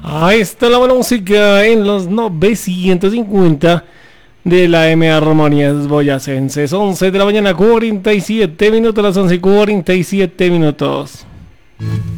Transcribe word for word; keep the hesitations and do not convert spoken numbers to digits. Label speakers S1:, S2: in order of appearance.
S1: Ahí está la buena música en los novecientos cincuenta de la M A Romanías Boyacenses. once de la mañana, cuarenta y siete minutos, las once y cuarenta y siete minutos.